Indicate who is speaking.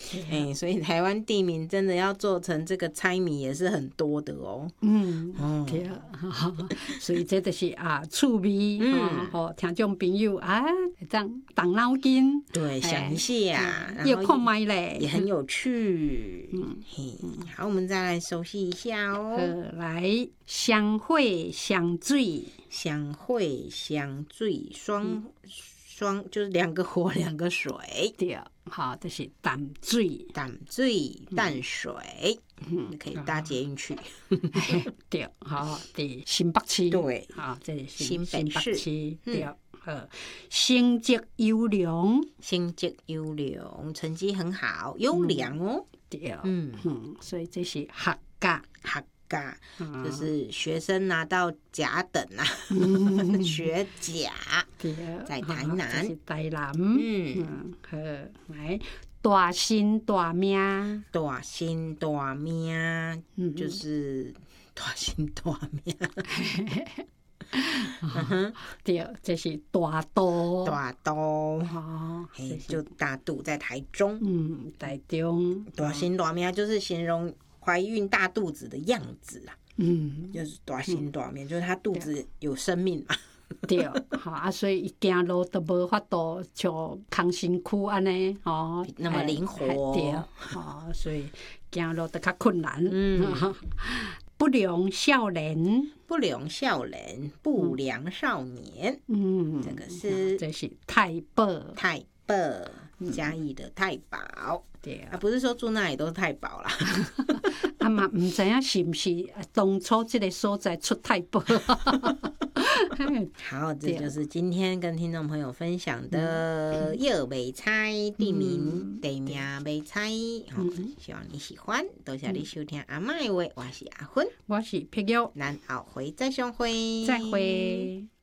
Speaker 1: 所以台湾地名真的要做成这个猜谜也是很多的哦。
Speaker 2: 对啊，所以这就是趣味听众朋友这样动脑筋，
Speaker 1: 对，想一下，然
Speaker 2: 也
Speaker 1: 后
Speaker 2: 看卖嘞，
Speaker 1: 也很有趣。好，我们再来熟悉一下哦。
Speaker 2: 来相会相水，
Speaker 1: 相会相水，双就是两个火两个水。
Speaker 2: 对，好，这是淡水，
Speaker 1: 淡水淡水，可以搭捷运去。
Speaker 2: 对，好，对，新北市，
Speaker 1: 对，
Speaker 2: 好，这是
Speaker 1: 新北市，
Speaker 2: 对。成绩优良，
Speaker 1: 成绩优良，成绩很好，优良哦。
Speaker 2: 对，所以这是合格，
Speaker 1: 合格就是学生拿到甲等啊，学甲，在台南，
Speaker 2: 是台南，好，来大心大命，
Speaker 1: 大心大命，就是大心大命。
Speaker 2: 对，这是大肚，
Speaker 1: 大肚，就大肚在台中，
Speaker 2: 台中，
Speaker 1: 大心大命就是形容怀孕大肚子的样子啊，就是大心大命，就是她肚子有生命嘛。
Speaker 2: 对，好所以伊行路都无法度像康辛区安尼
Speaker 1: 那么灵活，
Speaker 2: 对，所以行路都较困难。不良少年，
Speaker 1: 不良少年，不良少年，这是
Speaker 2: 太保，
Speaker 1: 太保，嘉义的太保。
Speaker 2: 对
Speaker 1: 不是说住那里都是太保啦。
Speaker 2: 嘛唔知影是不是当初这个所在出太保。
Speaker 1: 好，这就是今天跟听众朋友分享的药袂猜地名袂猜，希望你喜欢，多谢你收听阿嬷的话，我是阿芬，
Speaker 2: 我是碧玉，
Speaker 1: 咱后回再相会，
Speaker 2: 再会。